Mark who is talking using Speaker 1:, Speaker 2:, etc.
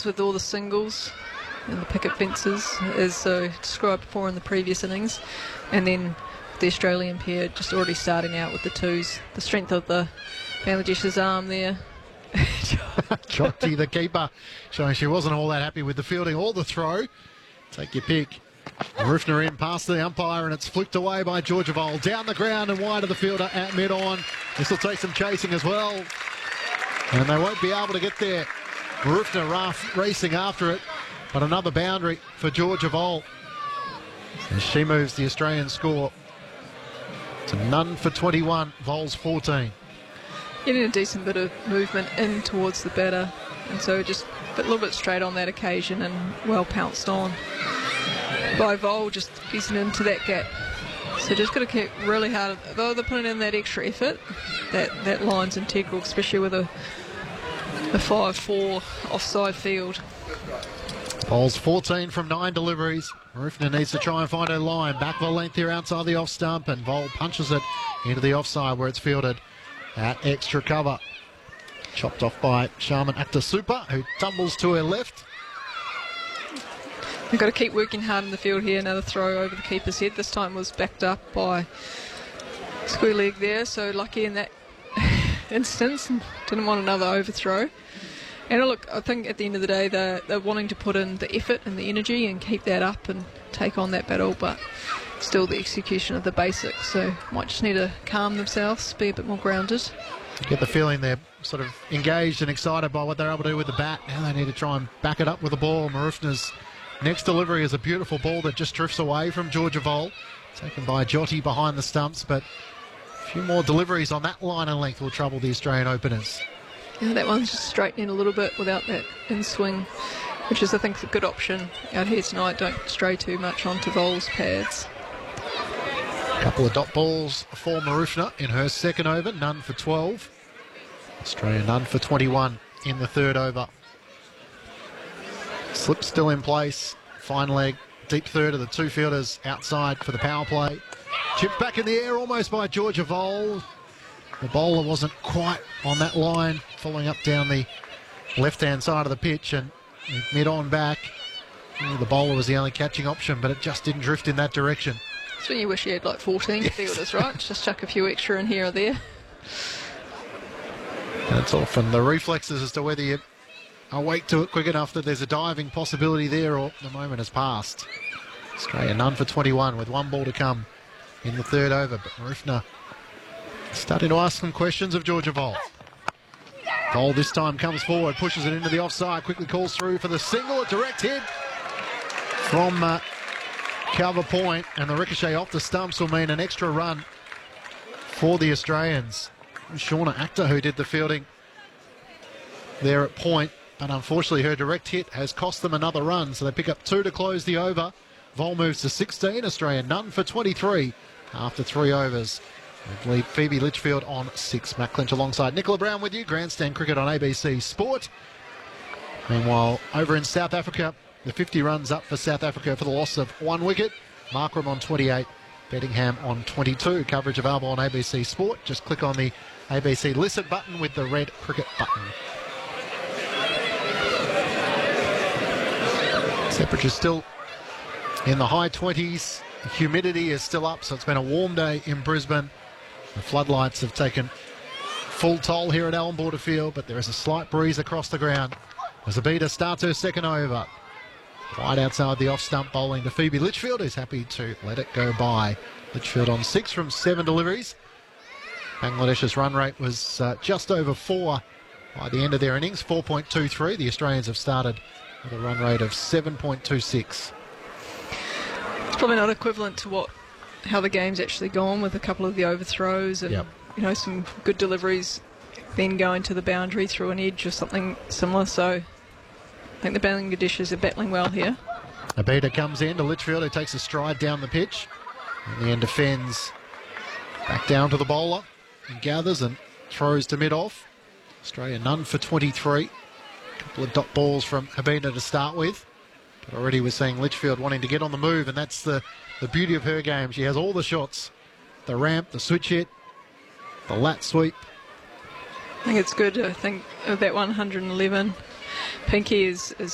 Speaker 1: problems with all the singles and the picket fences, as described before in the previous innings, and then the Australian pair just already starting out with the twos. The strength of the Bangladesh's arm there.
Speaker 2: Chokti, the keeper, showing she wasn't all that happy with the fielding or the throw. Take your pick. Rufner in past the umpire, and it's flicked away by Georgievole. Down the ground and wide of the fielder at mid-on. This will take some chasing as well. And they won't be able to get there. Rufner racing after it, but another boundary for Georgievole. As she moves the Australian score to none for 21, Vols 14.
Speaker 1: Getting a decent bit of movement in towards the batter, and so just a little bit straight on that occasion and well pounced on by Vol, just easing into that gap. So just got to keep really hard, though they're putting in that extra effort. That line's integral, especially with a 5-4 offside field.
Speaker 2: Vols 14 from 9 deliveries. Rufner needs to try and find her line. Back the length here outside the off stump, and Vol punches it into the offside where it's fielded at extra cover. Chopped off by Sharman Akhtar, who tumbles to her left.
Speaker 1: They've got to keep working hard in the field here. Another throw over the keeper's head. This time was backed up by square leg there, so lucky in that instance. Didn't want another overthrow. And look, I think at the end of the day they're wanting to put in the effort and the energy and keep that up and take on that battle, but still the execution of the basics, so might just need to calm themselves, be a bit more grounded.
Speaker 2: You get the feeling they're sort of engaged and excited by what they're able to do with the bat. Now they need to try and back it up with the ball. Marufna's next delivery is a beautiful ball that just drifts away from Georgievole, taken by Jyoti behind the stumps, but a few more deliveries on that line and length will trouble the Australian openers.
Speaker 1: Yeah, that one's just straightening a little bit without that in-swing, which is, I think, a good option out here tonight. Don't stray too much onto Vol's pads.
Speaker 2: A couple of dot balls for Marufna in her second over, none for 12. Australia none for 21 in the third over. Slip still in place, fine leg, deep third of the two fielders outside for the power play. Chipped back in the air almost by Georgievole. The bowler wasn't quite on that line, following up down the left-hand side of the pitch, and mid-on back. The bowler was the only catching option, but it just didn't drift in that direction.
Speaker 1: That's when you wish you had like 14 fielders, right? Just chuck a few extra in here or there.
Speaker 2: And it's often the reflexes as to whether you awake to it quick enough that there's a diving possibility there, or the moment has passed. Australia none for 21 with one ball to come in the third over, but Marufna starting to ask some questions of Georgievole. Vol this time comes forward, pushes it into the offside, quickly calls through for the single, a direct hit from cover point, and the ricochet off the stumps will mean an extra run for the Australians. Shauna Akhtar, who did the fielding there at point, but unfortunately her direct hit has cost them another run, so they pick up 2 to close the over. Vol moves to 16, Australia none for 23 after 3 overs. With Phoebe Litchfield on 6. Matt Clinch alongside Nicola Brown with you. Grandstand Cricket on ABC Sport. Meanwhile, over in South Africa, the 50 runs up for South Africa for the loss of 1 wicket. Markram on 28, Bettingham on 22. Coverage available on ABC Sport. Just click on the ABC Listen button with the red cricket button. Temperature's still in the high 20s. The humidity is still up, so it's been a warm day in Brisbane. The floodlights have taken full toll here at Allan Border Field, but there is a slight breeze across the ground as Abida starts her second over. Wide outside the off-stump, bowling to Phoebe Litchfield, who's happy to let it go by. Litchfield on 6 from 7 deliveries. Bangladesh's run rate was just over 4 by the end of their innings, 4.23. The Australians have started with a run rate of 7.26.
Speaker 1: It's probably not equivalent to how the game's actually gone, with a couple of the overthrows and some good deliveries, then going to the boundary through an edge or something similar. So I think the Bangladeshis are battling well here.
Speaker 2: Abida comes in to Litchfield, who takes a stride down the pitch and then defends back down to the bowler and gathers and throws to mid-off. Australia none for 23. A couple of dot balls from Abida to start with. But already we're seeing Litchfield wanting to get on the move, and that's the beauty of her game. She has all the shots. The ramp, the switch hit, the lat sweep.
Speaker 1: I think it's good. I think of that 111, Pinky is